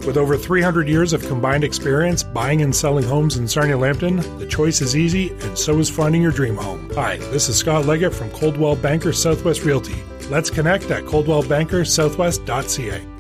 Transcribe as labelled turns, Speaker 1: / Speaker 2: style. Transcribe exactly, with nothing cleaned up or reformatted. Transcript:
Speaker 1: With over three hundred years of combined experience buying and selling homes in Sarnia Lambton, the choice is easy, and so is finding your dream home. Hi, this is Scott Leggett from Coldwell Banker Southwest Realty. Let's connect at coldwell banker southwest dot c a.